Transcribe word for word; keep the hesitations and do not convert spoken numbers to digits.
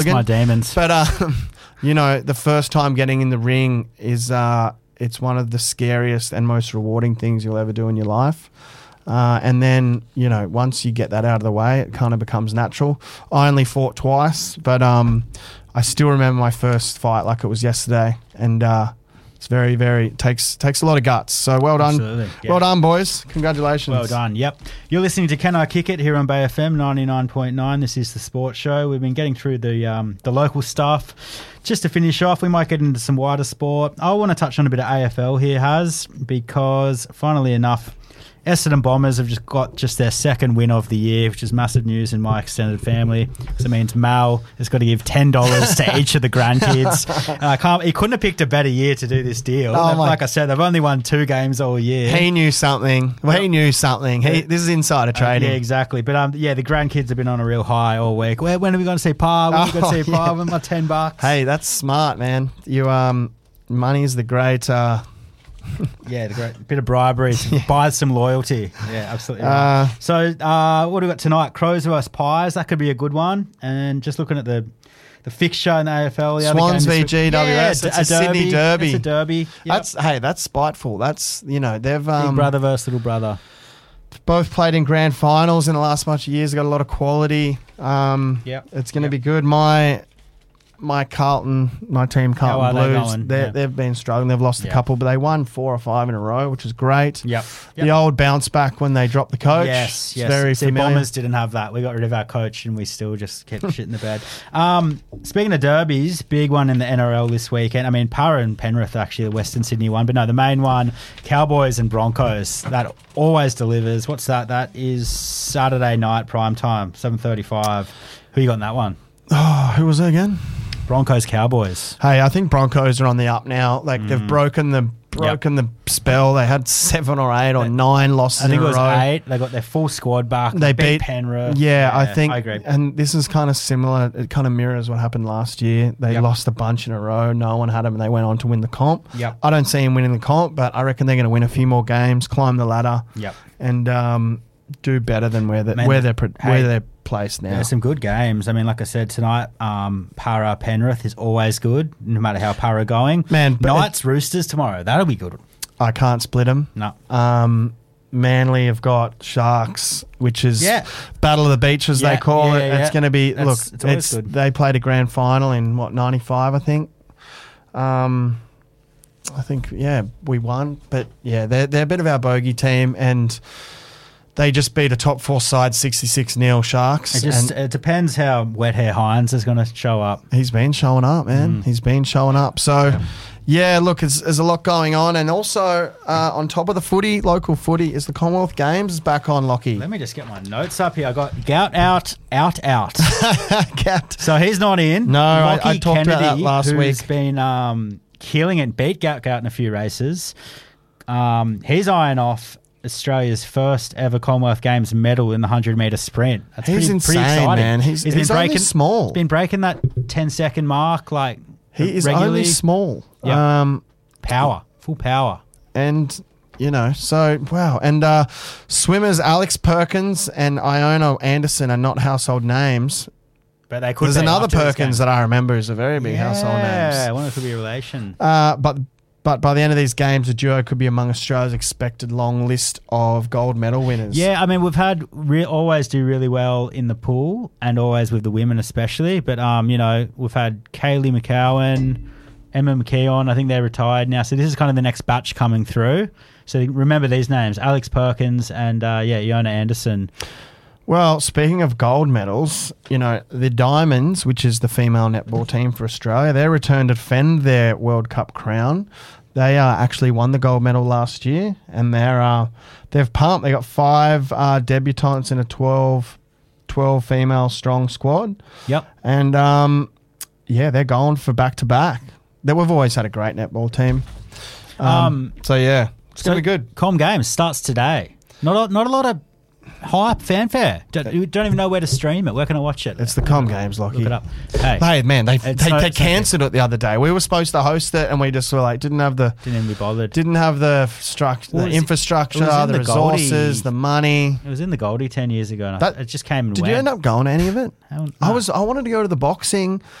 It's my demons. But, um, you know, the first time getting in the ring is uh, it's one of the scariest and most rewarding things you'll ever do in your life. Uh, and then, you know, once you get that out of the way, it kind of becomes natural. I only fought twice, but um, I still remember my first fight like it was yesterday. And uh, it's very, very, takes takes a lot of guts. So well done. Absolutely, yeah. Well done, boys. Congratulations. Well done, yep. You're listening to Can I Kick It here on Bay F M ninety-nine point nine. This is the sports show. We've been getting through the um, the local stuff. Just to finish off, we might get into some wider sport. I want to touch on a bit of A F L here, Haz, because funnily enough, Essendon Bombers have just got just their second win of the year, which is massive news in my extended family, because it means Mal has got to give ten dollars to each of the grandkids. And I can't, he couldn't have picked a better year to do this deal. Oh like I said, they've only won two games all year. He knew something. Well, he knew something. He, this is insider trading. Uh, yeah, exactly. But um, yeah, the grandkids have been on a real high all week. When, when are we going to see Pa? When are we going to Oh, see Pa? yeah. With my ten bucks? Hey, that's smart, man. You um, money is the great. Uh, Yeah, the great bit of bribery to buy some loyalty. Yeah, absolutely. Right. Uh, so, uh, what do we got tonight? Crows versus Pies. That could be a good one. And just looking at the the fixture in the A F L, the Swans other v games- G W S. Yeah, It's a Sydney derby. It's a derby. Yep. That's hey, that's spiteful. That's you know they've um, big brother versus little brother. both played in grand finals in the last bunch of years. Got a lot of quality. Um, Yep. it's going to Yep. be good. My my Carlton, my team Carlton are they Blues. going? They're, Yeah. They've been struggling. They've lost Yeah. a couple, but they won four or five in a row, which is great. Yep. The Yep. old bounce back when they dropped the coach. Yes, It's yes. very See, familiar. Bombers didn't have that. We got rid of our coach and we still just kept shit in the bed. Um, speaking of derbies, big one in the N R L this weekend. I mean, Para and Penrith are actually the Western Sydney one, but no, the main one, Cowboys and Broncos. That always delivers. What's that? That is Saturday night prime time, seven thirty-five. Who you got in that one? Oh, who was it again? Broncos, Cowboys. Hey, I think Broncos are on the up now. Like they've broken the broken the spell. They had seven or eight or nine losses I think in it a was row. eight. They got their full squad back. They beat, beat Penrith. Yeah, I think, I agree. and this is kind of similar. It kind of mirrors what happened last year. They Yep. lost a bunch in a row. No one had them, and they went on to win the comp. Yep. I don't see them winning the comp, but I reckon they're going to win a few more games, climb the ladder, Yep. and um, do better than where they Man, where they're pro- hey, where they're placed now. There's some good games. I mean, like I said, tonight, um, Para Penrith is always good, no matter how Para are going. Man, but Knights Roosters tomorrow. That'll be good. I can't split them. No. Um, Manly have got Sharks, which is Yeah. Battle of the Beaches, Yeah, they call yeah, it. yeah. It's going to be, That's- look, it's always it's, good. they played a grand final in, what, ninety-five, I think. Um, I think, yeah, we won. But, yeah, they're, they're a bit of our bogey team, and they just beat a top four side sixty-six nil Sharks. It just and it depends how Wet Hair Hines is going to show up. he's been showing up, man. Mm. He's been showing up. So, yeah, look, there's, there's a lot going on. And also, uh, on top of the footy, local footy, is the Commonwealth Games is back on, Lockie. Let me just get my notes up here. I got Gout out, out, out. Cat. So he's not in. No, I- Lockie I talked about Kennedy, that last who's week. been um, killing it, beat Gout Gout in a few races. Um, he's eyeing off Australia's first ever Commonwealth Games medal in the hundred metre sprint. That's He's pretty, insane, pretty exciting. man. He's- been he's only breaking, small. He's been breaking that ten second mark like He is regularly. only small. Yep. Um, Power, full power. and, you know, so, wow. And uh, swimmers Alex Perkins and Iona Anderson are not household names. But they could There's be another after this Perkins game. that I remember is a very big household Yeah, I names. wonder if it could be a relation. Uh, but but by the end of these games, the duo could be among Australia's expected long list of gold medal winners. Yeah, I mean, we've had re- always do really well in the pool and always with the women especially. But, um, you know, we've had Kaylee McCowan, Emma McKeon. I think they're retired now. So this is kind of the next batch coming through. So remember these names, Alex Perkins and, uh, yeah, Iona Anderson. Well, speaking of gold medals, you know, the Diamonds, which is the female netball team for Australia, they returned to defend their World Cup crown. They uh, actually won the gold medal last year, and they're uh, they've pumped. They got five uh, debutantes in a twelve, twelve female strong squad, Yep. and um, yeah, they're going for back to back. That we've always had a great netball team. Um, Um, so yeah, it's So gonna be good. Com Games starts today. Not a, not a lot of hype, fanfare. Don't, you don't even know where to stream it. Where can I watch it? It's the Com Games, Lockie. Look it up. Hey, Hey, man, they they, not- they it's not cancelled it the other day. We were supposed to host it, and we just were like, didn't have the didn't even be bothered. didn't have the structure, Well, the it was- infrastructure, it was in the the resources, Goldie- the money. It was in the Goldie ten years ago, and I- That- it just came and Did went. you end up going to any of it? Hell, I no. was. I wanted to go to the boxing.